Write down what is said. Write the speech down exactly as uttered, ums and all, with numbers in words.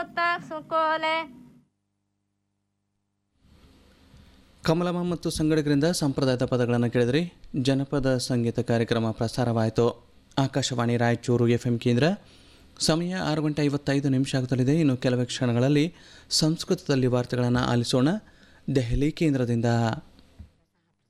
ಸುಕೋಲೆ. ಕಮಲಮ್ಮ ಮತ್ತು ಸಂಗಡಿಗರಿಂದ ಸಂಪ್ರದಾಯದ ಪದಗಳನ್ನು ಕೇಳಿದ್ರಿ. ಜನಪದ ಸಂಗೀತ ಕಾರ್ಯಕ್ರಮ ಪ್ರಸಾರವಾಯಿತು. ಆಕಾಶವಾಣಿ ರಾಯಚೂರು ಎಫ್ ಎಂ ಕೇಂದ್ರ. ಸಮಯ ಆರು ಗಂಟೆ ಐವತ್ತೈದು ನಿಮಿಷ ಆಗುತ್ತಲಿದೆ. ಇನ್ನು ಕೆಲವೇ ಕ್ಷಣಗಳಲ್ಲಿ ಸಂಸ್ಕೃತದಲ್ಲಿ ವಾರ್ತೆಗಳನ್ನು ಆಲಿಸೋಣ ದೆಹಲಿ ಕೇಂದ್ರದಿಂದ.